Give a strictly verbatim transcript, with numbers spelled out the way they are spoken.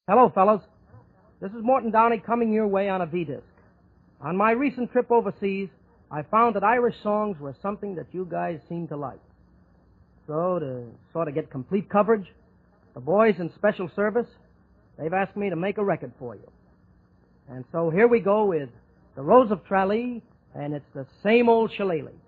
Hello, fellows. This is Morton Downey coming your way on a V-disc. On my recent trip overseas, I found that Irish songs were something that you guys seem to like. So, to sort of get complete coverage, the boys in special service, they've asked me to make a record for you. And so here we go with The Rose of Tralee, and it's the same old shillelagh.